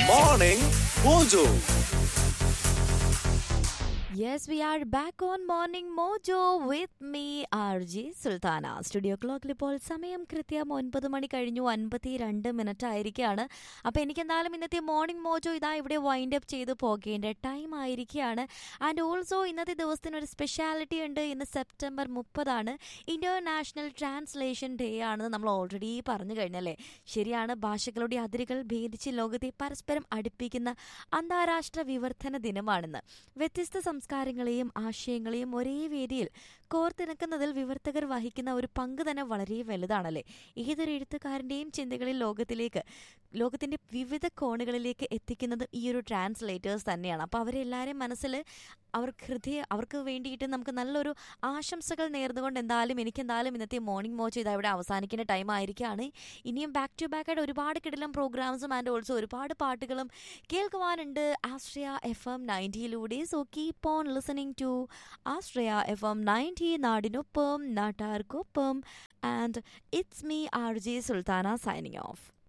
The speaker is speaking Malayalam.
Morning Mojo. Yes, we are back on Morning Mojo with me, RJ Sultana. Studio ക്ലോക്കിൽ ഇപ്പോൾ സമയം കൃത്യം 9 മണി കഴിഞ്ഞു 52 ആയിരിക്കുകയാണ്. അപ്പോൾ എനിക്ക് എന്തായാലും ഇന്നത്തെ മോർണിംഗ് മോജോ ഇതാ ഇവിടെ വൈൻഡ് അപ്പ് ചെയ്ത് പോകേണ്ട ടൈം ആയിരിക്കുകയാണ്. ആൻഡ് ഓൾസോ ഇന്നത്തെ ദിവസത്തിന് ഒരു സ്പെഷ്യാലിറ്റി ഉണ്ട്. ഇന്ന് സെപ്റ്റംബർ 30 ഇന്റർനാഷണൽ ട്രാൻസ്ലേഷൻ ഡേ ആണെന്ന് നമ്മൾ ഓൾറെഡി പറഞ്ഞു കഴിഞ്ഞല്ലേ. ശരിയാണ്, ഭാഷകളുടെ അതിരുകൾ ഭേദിച്ച് ലോകത്തെ പരസ്പരം അടുപ്പിക്കുന്ന അന്താരാഷ്ട്ര വിവർത്തന ദിനമാണെന്ന്. വ്യത്യസ്ത സംസ്കാരങ്ങളെയും ആശയങ്ങളെയും ഒരേ വേദിയിൽ കോർത്തിണക്കുന്നതിൽ വിവർത്തകർ വഹിക്കുന്ന ഒരു പങ്ക് തന്നെ വളരെ വലുതാണല്ലേ. ഏതൊരു എഴുത്തുകാരൻ്റെയും ചിന്തകളിൽ ലോകത്തിൻ്റെ വിവിധ കോണുകളിലേക്ക് എത്തിക്കുന്നത് ഈ ഒരു ട്രാൻസ്ലേറ്റേഴ്സ് തന്നെയാണ്. അപ്പോൾ അവരെല്ലാവരെയും മനസ്സിൽ അവർക്ക് വേണ്ടിയിട്ട് നമുക്ക് നല്ലൊരു ആശംസകൾ നേർന്നുകൊണ്ട് എനിക്കെന്തായാലും ഇന്നത്തെ മോർണിംഗ് മോച്ച് ഇതാ ഇവിടെ അവസാനിക്കുന്ന ടൈം ആയിരിക്കുകയാണ്. ഇനിയും ബാക്ക് ടു ബാക്ക് ആയിട്ട് ഒരുപാട് കിടിലം പ്രോഗ്രാംസും ആൻഡ് ഓൾസോ ഒരുപാട് പാട്ടുകളും കേൾക്കുവാനുണ്ട് ആശ്രയ FM 90 so keep on listening to Ashraya FM 90, നാടിനൊപ്പം നാട്ടാർക്കൊപ്പം. And it's me RJ Sultana signing off.